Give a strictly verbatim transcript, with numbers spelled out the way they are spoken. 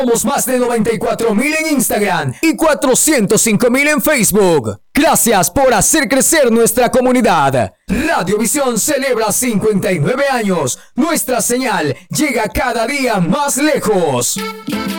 Somos más de noventa y cuatro mil en Instagram y cuatrocientos cinco mil en Facebook. Gracias por hacer crecer nuestra comunidad. Radiovisión celebra cincuenta y nueve años. Nuestra señal llega cada día más lejos.